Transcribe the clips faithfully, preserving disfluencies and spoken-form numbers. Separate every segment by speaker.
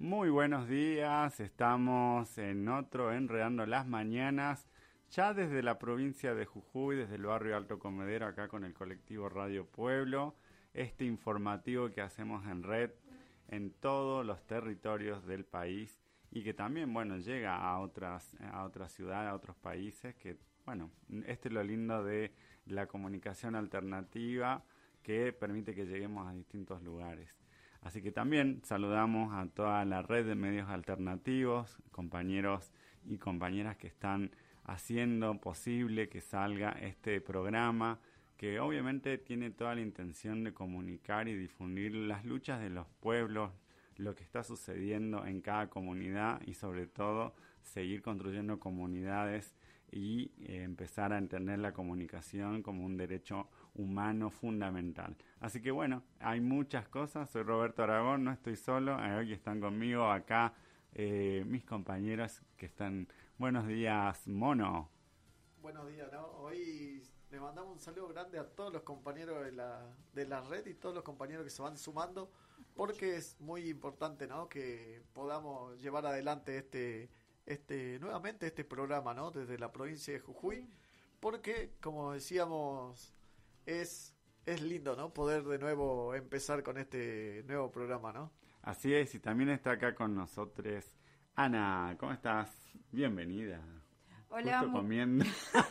Speaker 1: Muy buenos días, estamos en otro Enredando las Mañanas, ya desde la provincia de Jujuy, desde el barrio Alto Comedero, acá con el colectivo Radio Pueblo, este informativo que hacemos en red en todos los territorios del país y que también, bueno, llega a otras, a otras ciudades, a otros países, que, bueno, este es lo lindo de la comunicación alternativa que permite que lleguemos a distintos lugares. Así que también saludamos a toda la red de medios alternativos, compañeros y compañeras que están haciendo posible que salga este programa, que obviamente tiene toda la intención de comunicar y difundir las luchas de los pueblos, lo que está sucediendo en cada comunidad y sobre todo seguir construyendo comunidades y eh, empezar a entender la comunicación como un derecho humano fundamental. Así que bueno, hay muchas cosas. Soy Roberto Aragón, no estoy solo. Hoy están conmigo acá eh, mis compañeros que están... Buenos días, Mono.
Speaker 2: Buenos días, ¿no? Hoy le mandamos un saludo grande a todos los compañeros de la, de la red y todos los compañeros que se van sumando, porque es muy importante, ¿no?, que podamos llevar adelante este... este nuevamente este programa, ¿no?, desde la provincia de Jujuy, porque como decíamos es es lindo, ¿no?, poder de nuevo empezar con este nuevo programa, ¿no?
Speaker 1: Así es, y también está acá con nosotros Ana. ¿Cómo estás? Bienvenida.
Speaker 3: Hola.
Speaker 1: Justo comiendo.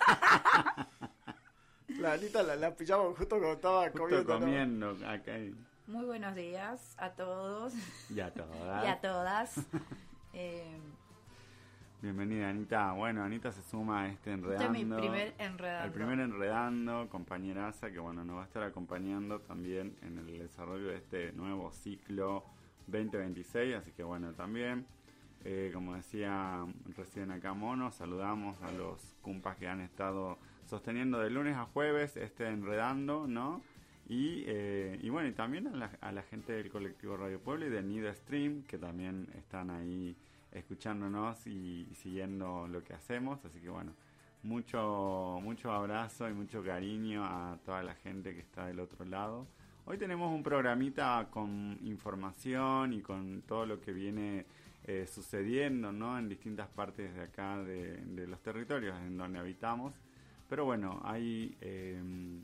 Speaker 2: La Anita la, la pillamos justo cuando estaba
Speaker 1: justo
Speaker 2: comiendo,
Speaker 1: comiendo ¿no? Acá.
Speaker 3: Muy buenos días a todos
Speaker 1: Y a todas.
Speaker 3: y a todas. eh,
Speaker 1: Bienvenida, Anita. Bueno, Anita se suma a este Enredando.
Speaker 3: Este es mi primer Enredando.
Speaker 1: El primer Enredando, compañeraza, que bueno, nos va a estar acompañando también en el desarrollo de este nuevo ciclo veinte veintiséis. Así que bueno, también, eh, como decía recién acá Mono, saludamos a los cumpas que han estado sosteniendo de lunes a jueves este Enredando, ¿no? Y, eh, y bueno, y también a la, a la gente del colectivo Radio Pueblo y de Nido Stream, que también están ahí escuchándonos y, y siguiendo lo que hacemos. Así que bueno, mucho mucho abrazo y mucho cariño a toda la gente que está del otro lado. Hoy tenemos un programita con información y con todo lo que viene eh, sucediendo, ¿no?, en distintas partes de acá de, de los territorios en donde habitamos. Pero bueno, hay eh,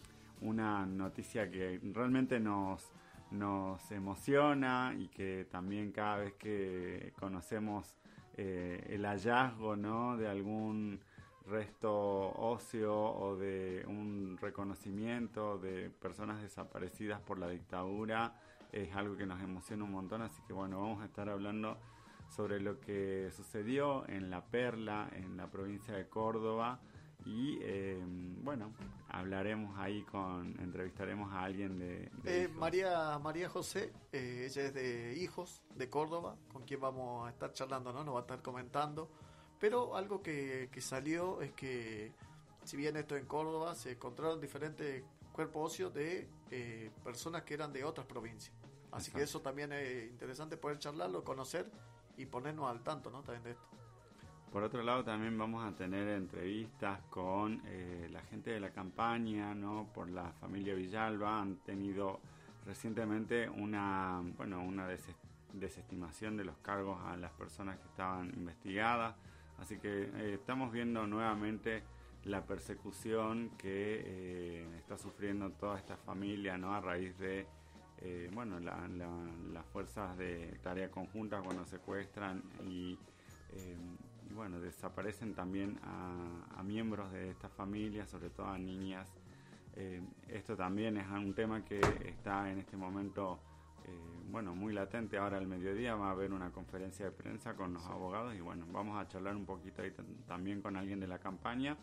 Speaker 1: una noticia que realmente nos nos emociona y que también cada vez que conocemos eh, el hallazgo, ¿no?, de algún resto óseo o de un reconocimiento de personas desaparecidas por la dictadura, es algo que nos emociona un montón. Así que bueno, vamos a estar hablando sobre lo que sucedió en La Perla, en la provincia de Córdoba. Y eh, bueno, hablaremos ahí con, entrevistaremos a alguien de, de
Speaker 2: eh, María María José, eh, ella es de Hijos, de Córdoba, con quien vamos a estar charlando, ¿no? Nos va a estar comentando. Pero algo que, que salió es que, si bien esto en Córdoba, se encontraron diferentes cuerpos óseos de eh, personas que eran de otras provincias. Así Exacto. que eso también es interesante poder charlarlo, conocer y ponernos al tanto, ¿no?, también de esto.
Speaker 1: Por otro lado, también vamos a tener entrevistas con eh, la gente de la campaña, ¿no?, por la familia Villalba. Han tenido recientemente una, bueno, una des- desestimación de los cargos a las personas que estaban investigadas. Así que eh, estamos viendo nuevamente la persecución que eh, está sufriendo toda esta familia, ¿no?, a raíz de eh, bueno, la, la, las fuerzas de tarea conjunta cuando secuestran y Eh, y bueno, desaparecen también a, a miembros de esta familia, sobre todo a niñas. Eh, esto también es un tema que está en este momento eh, bueno, muy latente. Ahora al mediodía va a haber una conferencia de prensa con los sí. abogados y bueno, vamos a charlar un poquito ahí t- también con alguien de la campaña.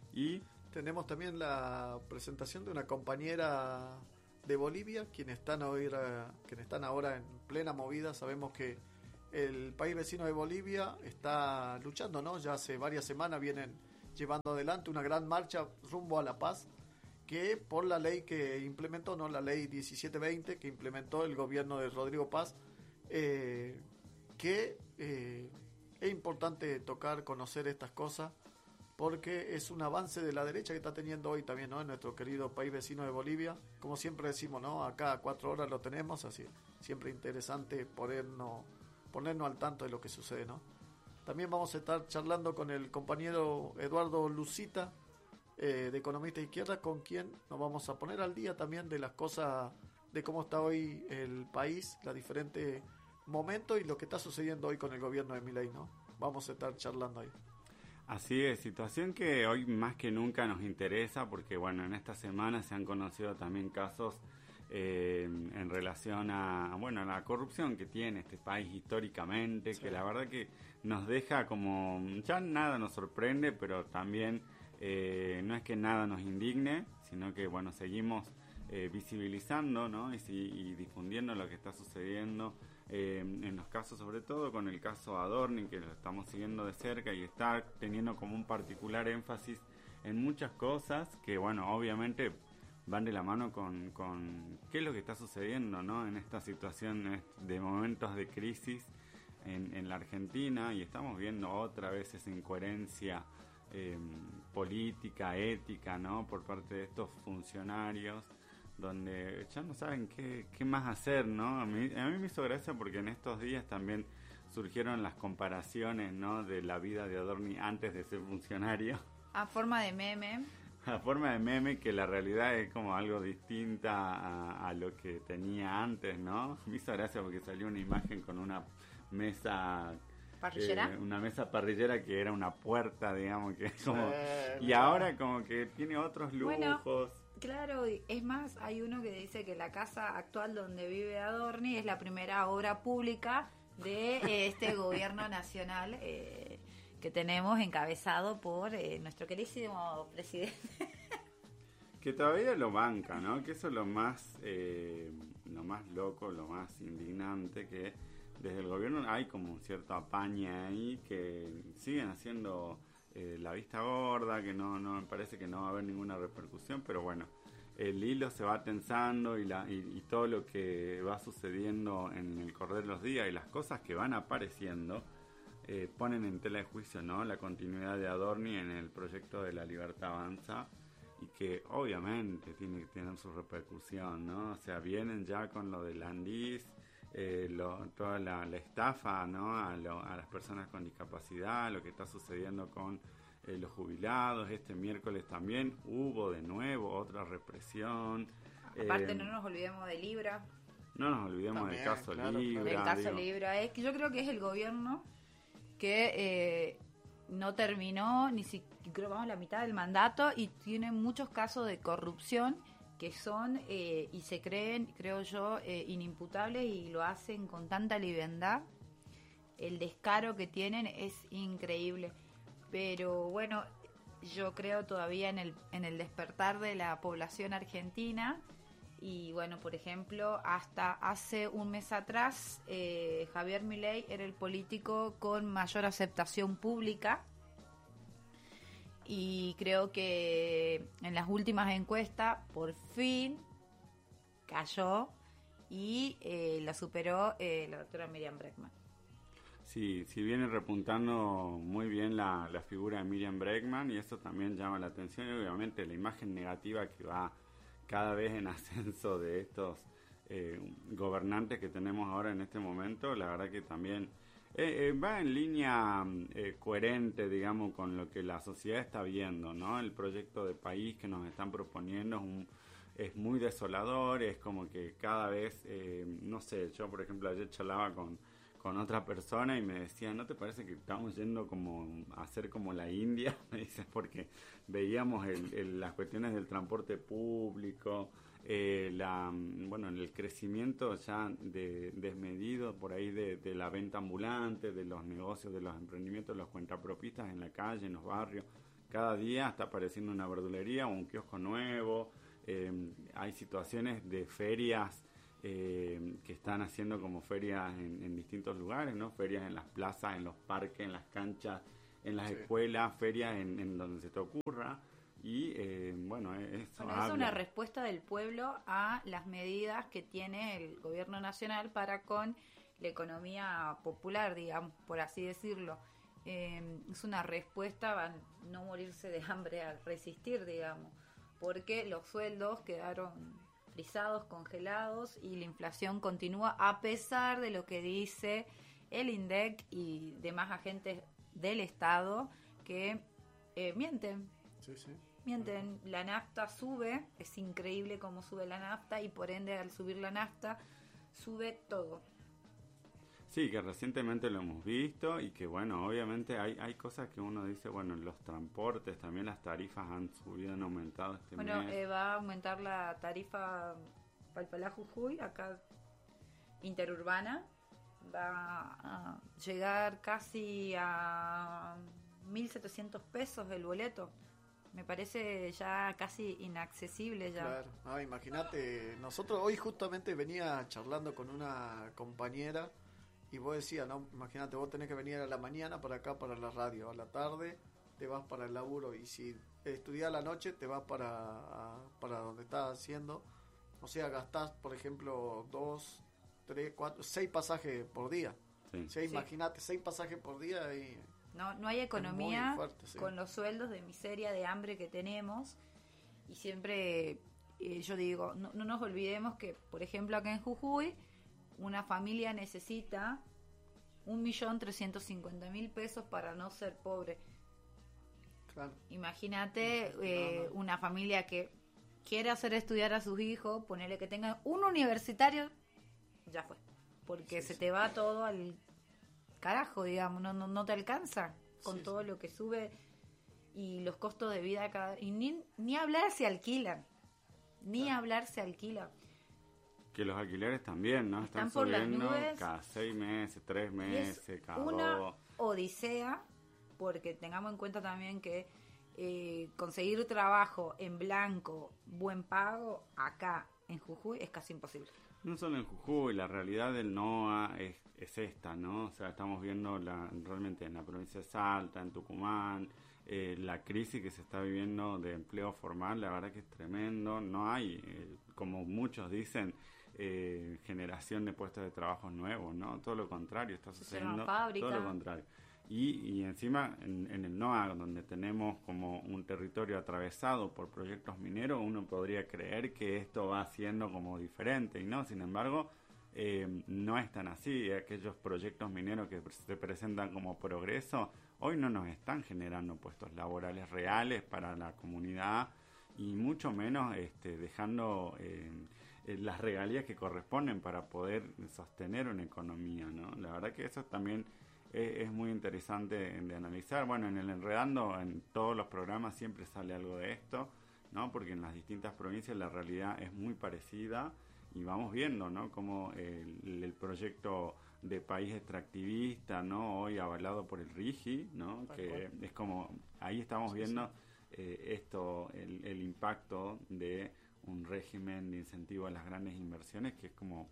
Speaker 1: Y
Speaker 2: tenemos también la presentación de una compañera de Bolivia, quienes están, hoy, quienes están ahora en plena movida. Sabemos que el país vecino de Bolivia está luchando, ¿no? Ya hace varias semanas vienen llevando adelante una gran marcha rumbo a la paz, que por la ley que implementó, ¿no?, la ley diecisiete veinte que implementó el gobierno de Rodrigo Paz, eh, que eh, es importante tocar, conocer estas cosas, porque es un avance de la derecha que está teniendo hoy también, ¿no?, en nuestro querido país vecino de Bolivia. Como siempre decimos, ¿no?, acá a cuatro horas lo tenemos, así siempre interesante podernos ponernos al tanto de lo que sucede, ¿no? También vamos a estar charlando con el compañero Eduardo Lucita, eh, de Economista Izquierda, con quien nos vamos a poner al día también de las cosas, de cómo está hoy el país, los diferentes momentos y lo que está sucediendo hoy con el gobierno de Milei, ¿no? Vamos a estar charlando ahí.
Speaker 1: Así es, situación que hoy más que nunca nos interesa porque, bueno, en esta semana se han conocido también casos eh, en relación a, bueno, a la corrupción que tiene este país históricamente, sí. Que la verdad que nos deja como, ya nada nos sorprende, pero también eh, no es que nada nos indigne, sino que, bueno, seguimos eh, visibilizando, ¿no? y, y difundiendo lo que está sucediendo. Eh, en los casos, sobre todo con el caso Adorni, que lo estamos siguiendo de cerca y está teniendo como un particular énfasis en muchas cosas que, bueno, obviamente van de la mano con, con qué es lo que está sucediendo, ¿no? En esta situación de momentos de crisis en, en la Argentina, y estamos viendo otra vez esa incoherencia eh, política, ética, ¿no? Por parte de estos funcionarios, donde ya no saben qué, qué más hacer, ¿no? A mí, a mí me hizo gracia porque en estos días también surgieron las comparaciones, ¿no? De la vida de Adorni antes de ser funcionario.
Speaker 3: A forma de meme.
Speaker 1: A forma de meme, que la realidad es como algo distinta a, a lo que tenía antes, ¿no? Me hizo gracia porque salió una imagen con una mesa...
Speaker 3: ¿Parrillera?
Speaker 1: Eh, una mesa parrillera que era una puerta, digamos, que es como... Sí, y ahora como que tiene otros lujos...
Speaker 3: Bueno. Claro, es más, hay uno que dice que la casa actual donde vive Adorni es la primera obra pública de eh, este gobierno nacional eh, que tenemos encabezado por eh, nuestro queridísimo presidente.
Speaker 1: Que todavía lo banca, ¿no? Que eso es lo más, eh, lo más loco, lo más indignante, que desde el gobierno hay como un cierto apañe ahí, que siguen haciendo... Eh, la vista gorda, que no, no me parece que no va a haber ninguna repercusión, pero bueno, el hilo se va tensando y, la, y, y todo lo que va sucediendo en el correr de los días y las cosas que van apareciendo eh, ponen en tela de juicio, ¿no? La continuidad de Adorni en el proyecto de La Libertad Avanza, y que obviamente tiene que tener su repercusión, ¿no? O sea, vienen ya con lo de Landis, Eh, lo, toda la, la estafa, ¿no? a, lo, a las personas con discapacidad, lo que está sucediendo con eh, los jubilados. Este miércoles también hubo de nuevo otra represión.
Speaker 3: Aparte,
Speaker 1: eh,
Speaker 3: no nos olvidemos de Libra.
Speaker 1: No nos olvidemos
Speaker 2: también,
Speaker 1: del caso
Speaker 2: claro,
Speaker 1: Libra.
Speaker 3: Del caso
Speaker 1: digo.
Speaker 3: Libra. Es que yo creo que es el gobierno que eh, no terminó ni siquiera, creo vamos la mitad del mandato, y tiene muchos casos de corrupción que son eh, y se creen, creo yo, eh, inimputables, y lo hacen con tanta liviandad. El descaro que tienen es increíble. Pero bueno, yo creo todavía en el, en el despertar de la población argentina. Y bueno, por ejemplo, hasta hace un mes atrás, eh, Javier Milei era el político con mayor aceptación pública. Y creo que en las últimas encuestas por fin cayó y eh, la superó eh, la doctora Miriam Bregman.
Speaker 1: Sí, sí viene repuntando muy bien la, la figura de Miriam Bregman, y eso también llama la atención, y obviamente la imagen negativa que va cada vez en ascenso de estos eh, gobernantes que tenemos ahora en este momento. La verdad que también Eh, eh, va en línea eh, coherente, digamos, con lo que la sociedad está viendo, ¿no? El proyecto de país que nos están proponiendo es, un, es muy desolador, es como que cada vez, eh, no sé, yo por ejemplo ayer charlaba con, con otra persona y me decía, ¿no te parece que estamos yendo como a ser como la India? Me dice, porque veíamos el, el, las cuestiones del transporte público, Eh, la bueno el crecimiento ya de, desmedido por ahí de, de la venta ambulante, de los negocios, de los emprendimientos, de los cuentapropistas en la calle, en los barrios. Cada día está apareciendo una verdulería o un kiosco nuevo. Eh, hay situaciones de ferias eh, que están haciendo como ferias en, en distintos lugares, ¿no? Ferias en las plazas, en los parques, en las canchas, en las sí. escuelas, ferias en, en donde se te ocurra. Y eh, bueno, eso
Speaker 3: bueno, es una respuesta del pueblo a las medidas que tiene el gobierno nacional para con la economía popular, digamos, por así decirlo. Eh, es una respuesta a no morirse de hambre al resistir, digamos, porque los sueldos quedaron frisados, congelados, y la inflación continúa a pesar de lo que dice el INDEC y demás agentes del Estado que eh, mienten.
Speaker 2: Sí, sí.
Speaker 3: Mienten, la nafta sube, es increíble cómo sube la nafta y por ende al subir la nafta sube todo.
Speaker 1: Sí, que recientemente lo hemos visto y que bueno, obviamente hay hay cosas que uno dice, bueno, los transportes, también las tarifas han subido, han aumentado este
Speaker 3: Bueno,
Speaker 1: mes.
Speaker 3: eh, va a aumentar la tarifa Palpalá Jujuy, acá interurbana, va a llegar casi a mil setecientos pesos el boleto. Me parece ya casi inaccesible ya.
Speaker 2: Claro, no, imagínate, nosotros hoy justamente venía charlando con una compañera y vos decías, no, imagínate, vos tenés que venir a la mañana para acá, para la radio, a la tarde te vas para el laburo y si estudiás a la noche te vas para, para donde estás haciendo, o sea, gastás, por ejemplo, dos, tres, cuatro, seis pasajes por día.
Speaker 1: Sí.
Speaker 2: O sea,
Speaker 3: Sí.
Speaker 2: imagínate, seis pasajes por día y...
Speaker 3: No, no hay economía
Speaker 2: muy fuerte, sí.
Speaker 3: con los sueldos de miseria, de hambre que tenemos. Y siempre eh, yo digo, no, no nos olvidemos que, por ejemplo, acá en Jujuy, una familia necesita un millón trescientos cincuenta mil pesos para no ser pobre.
Speaker 2: Claro.
Speaker 3: Imagínate eh,
Speaker 2: No, no.
Speaker 3: una familia que quiere hacer estudiar a sus hijos, ponerle que tengan un universitario, ya fue. Porque
Speaker 2: Sí,
Speaker 3: se
Speaker 2: sí.
Speaker 3: te va todo al carajo, digamos, no, no, no te alcanza con
Speaker 2: Sí,
Speaker 3: todo
Speaker 2: sí.
Speaker 3: lo que sube y los costos de vida cada... Y ni, ni hablar se alquilan, ni
Speaker 2: Claro.
Speaker 3: hablar se alquila.
Speaker 1: Que los alquileres también, ¿no?
Speaker 3: Están
Speaker 1: Están,
Speaker 3: por las
Speaker 1: subiendo
Speaker 3: nubes.
Speaker 1: cada seis meses, tres
Speaker 3: Y es
Speaker 1: meses, cada
Speaker 3: una
Speaker 1: dos.
Speaker 3: odisea, porque tengamos en cuenta también que eh, conseguir trabajo en blanco, buen pago, acá en Jujuy es casi imposible.
Speaker 1: No solo en Jujuy, la realidad del NOA es, es esta, ¿no? O sea, estamos viendo la, realmente en la provincia de Salta, en Tucumán, eh, la crisis que se está viviendo de empleo formal, la verdad que es tremendo. No hay, eh, como muchos dicen, eh, generación de puestos de trabajo nuevos, ¿no? Todo lo contrario, está
Speaker 3: Se cierran
Speaker 1: sucediendo
Speaker 3: fábricas.
Speaker 1: todo lo contrario. Y, y encima en, en el NOA, donde tenemos como un territorio atravesado por proyectos mineros, uno podría creer que esto va siendo como diferente, y no, sin embargo, eh, no es tan así. Aquellos proyectos mineros que se presentan como progreso, hoy no nos están generando puestos laborales reales para la comunidad, y mucho menos este, dejando eh, eh, las regalías que corresponden para poder sostener una economía, ¿no? La verdad que eso también es muy interesante de analizar. Bueno, en el Enredando, en todos los programas siempre sale algo de esto, ¿no? Porque en las distintas provincias la realidad es muy parecida y vamos viendo, ¿no? Como el, el proyecto de país extractivista, ¿no? Hoy avalado por el RIGI, ¿no?
Speaker 2: Tal
Speaker 1: Que
Speaker 2: cual.
Speaker 1: es como, ahí estamos
Speaker 2: Sí,
Speaker 1: viendo eh, esto, el, el impacto de un régimen de incentivo a las grandes inversiones que es como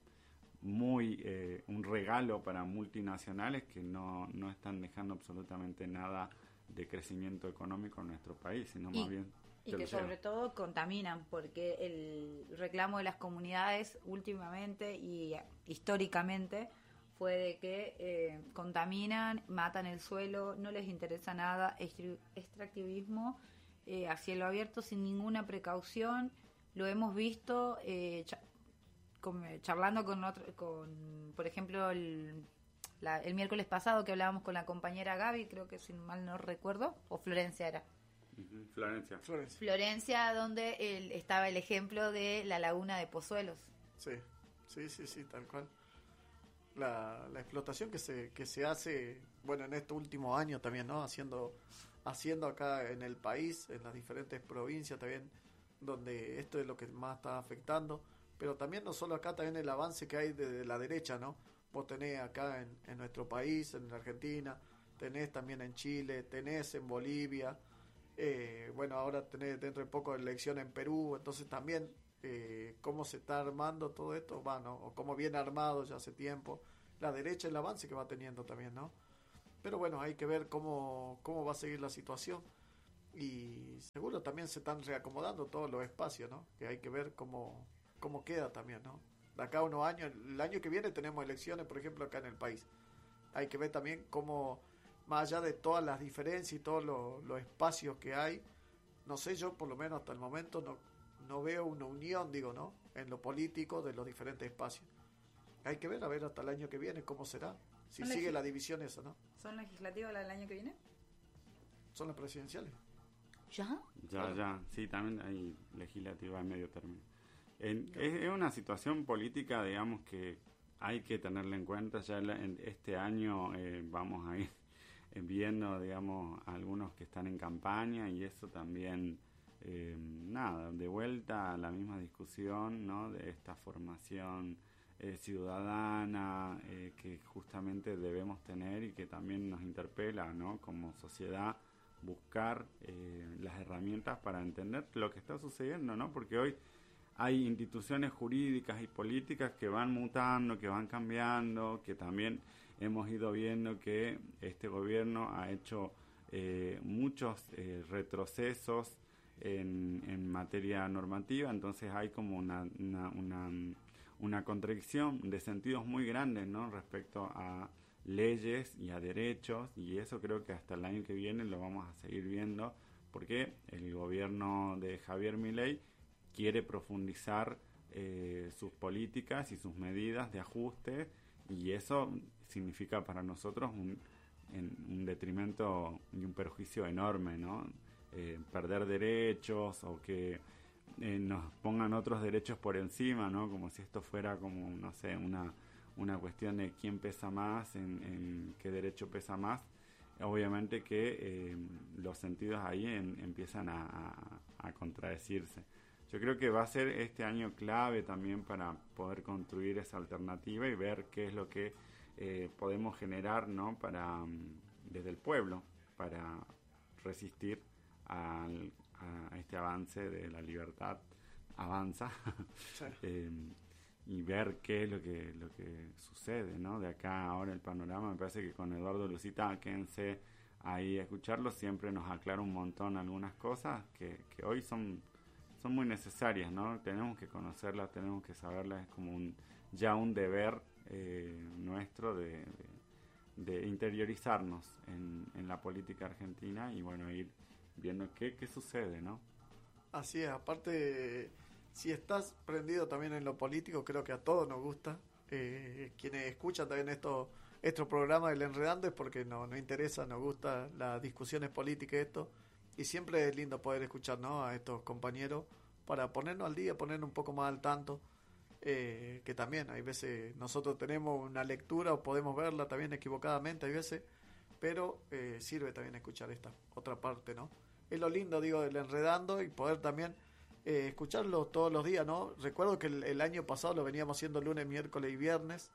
Speaker 1: muy eh, un regalo para multinacionales que no, no están dejando absolutamente nada de crecimiento económico en nuestro país, sino
Speaker 3: Y-
Speaker 1: más bien
Speaker 3: Y
Speaker 1: te
Speaker 3: que
Speaker 1: lo llevan.
Speaker 3: sobre todo contaminan, porque el reclamo de las comunidades últimamente y históricamente fue de que eh, contaminan, matan el suelo, no les interesa nada, extri- extractivismo eh, a cielo abierto sin ninguna precaución. Lo hemos visto eh, cha- con- charlando con, otro, con por ejemplo, el, la- el miércoles pasado que hablábamos con la compañera Gaby, creo que si mal no recuerdo, o Florencia era.
Speaker 1: Ujú, Florencia.
Speaker 2: Florencia.
Speaker 3: Florencia, donde el- estaba el ejemplo de la laguna de Pozuelos.
Speaker 2: Sí, sí, sí, sí, tal cual. La, la explotación que se que se hace, bueno, en estos últimos años también, ¿no? Haciendo haciendo acá en el país, en las diferentes provincias también, donde esto es lo que más está afectando, pero también no solo acá, también el avance que hay de la derecha, ¿no? Vos tenés acá en, en nuestro país, en Argentina, tenés también en Chile, tenés en Bolivia, eh, bueno, ahora tenés dentro de poco elección en Perú, entonces también eh, cómo se está armando todo esto, va, ¿no? O cómo viene armado ya hace tiempo, la derecha, el avance que va teniendo también, ¿no? Pero bueno, hay que ver cómo, cómo va a seguir la situación y seguro también se están reacomodando todos los espacios, ¿no? Que hay que ver cómo, cómo queda también, ¿no? De acá a unos años, el año que viene tenemos elecciones, por ejemplo, acá en el país. Hay que ver también cómo, más allá de todas las diferencias y todos los, los espacios que hay, no sé, yo por lo menos hasta el momento no, no veo una unión, digo, ¿no? En lo político de los diferentes espacios. hay que ver, a ver hasta el año que viene cómo será, si
Speaker 3: ¿Son
Speaker 2: sigue
Speaker 3: legis-
Speaker 2: la división esa, ¿no?
Speaker 3: ¿Son legislativas las del año que viene?
Speaker 2: Son las presidenciales.
Speaker 3: ¿Ya?
Speaker 1: Ya, ya, sí, también hay legislativa en medio término. En- es, es una situación política, digamos, que hay que tenerla en cuenta. Ya la- en este año eh, vamos a ir viendo, digamos, algunos que están en campaña y eso también, eh, nada, de vuelta a la misma discusión, ¿no? De esta formación eh, ciudadana eh, que justamente debemos tener y que también nos interpela, ¿no? Como sociedad, buscar eh, las herramientas para entender lo que está sucediendo, ¿no? Porque hoy hay instituciones jurídicas y políticas que van mutando, que van cambiando, que también hemos ido viendo que este gobierno ha hecho eh, muchos eh, retrocesos en, en materia normativa, entonces hay como una, una, una, una contradicción de sentidos muy grandes, ¿no? Respecto a leyes y a derechos, y eso creo que hasta el año que viene lo vamos a seguir viendo, porque el gobierno de Javier Milei quiere profundizar eh, sus políticas y sus medidas de ajuste, y eso significa para nosotros un, en, un detrimento y un perjuicio enorme, ¿no? Eh, perder derechos o que eh, nos pongan otros derechos por encima, ¿no? Como si esto fuera como, no sé, una, una cuestión de quién pesa más, en, en qué derecho pesa más. Obviamente que eh, los sentidos ahí en, empiezan a, a, a contradecirse. Yo creo que va a ser este año clave también para poder construir esa alternativa y ver qué es lo que eh, podemos generar, ¿no? Para desde el pueblo para resistir al, a este avance de la libertad avanza. Sí. eh, y ver qué es lo que lo que sucede, ¿no? De acá ahora el panorama, me parece que con Eduardo Lucita, quédense ahí a escucharlo, siempre nos aclara un montón algunas cosas que, que hoy son son muy necesarias, ¿no? Tenemos que conocerlas, tenemos que saberlas, es como un ya un deber eh, nuestro de, de, de interiorizarnos en, en la política argentina y bueno, ir viendo qué, qué sucede, ¿no?
Speaker 2: Así es, aparte, si estás prendido también en lo político, creo que a todos nos gusta. Eh, quienes escuchan también estos estos programas del Enredando es porque no, nos interesa, nos gusta las discusiones políticas, esto. Y siempre es lindo poder escuchar, ¿no? A estos compañeros para ponernos al día, ponernos un poco más al tanto. Eh, que también hay veces nosotros tenemos una lectura o podemos verla también equivocadamente, hay veces, pero eh, sirve también escuchar esta otra parte, ¿no? Es lo lindo, digo, del Enredando y poder también eh, escucharlo todos los días, ¿no? Recuerdo que el, el año pasado lo veníamos haciendo lunes, miércoles y viernes,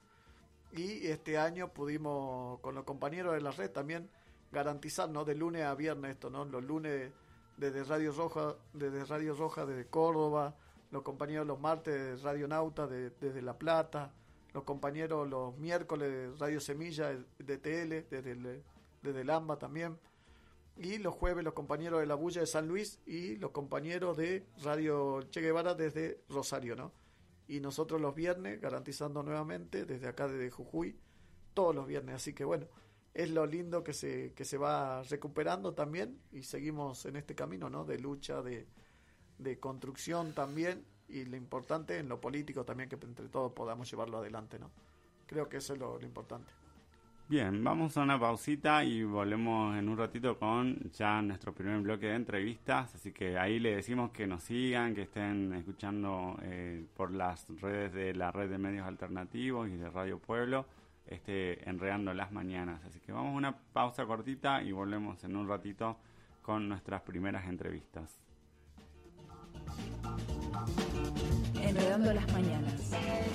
Speaker 2: y este año pudimos con los compañeros de la red también garantizar, ¿no? De lunes a viernes esto, ¿no? Los lunes desde Radio Roja, desde Radio Roja desde Córdoba, los compañeros los martes de Radio Nauta de, desde La Plata, los compañeros los miércoles de Radio Semilla de T L, desde el, desde el AMBA también, y los jueves los compañeros de La Bulla de San Luis y los compañeros de Radio Che Guevara desde Rosario, ¿no? Y nosotros los viernes, garantizando nuevamente desde acá desde Jujuy, todos los viernes, así que bueno, es lo lindo que se que se va recuperando también y seguimos en este camino, ¿no? De lucha, de, de construcción también, y lo importante en lo político también, que entre todos podamos llevarlo adelante, ¿no? Creo que eso es lo, lo importante.
Speaker 1: Bien, vamos a una pausita y volvemos en un ratito con ya nuestro primer bloque de entrevistas, así que ahí le decimos que nos sigan, que estén escuchando eh, por las redes de la red de medios alternativos y de Radio Pueblo, este, Enredando las Mañanas. Así que vamos a una pausa cortita y volvemos en un ratito con nuestras primeras entrevistas.
Speaker 4: Enredando las Mañanas,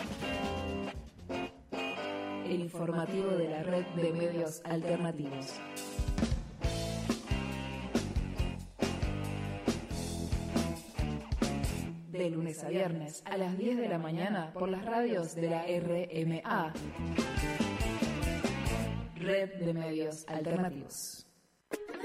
Speaker 4: el informativo de la red de medios alternativos. De lunes a viernes a las diez de la mañana por las radios de la R M A, Red de Medios Alternativos.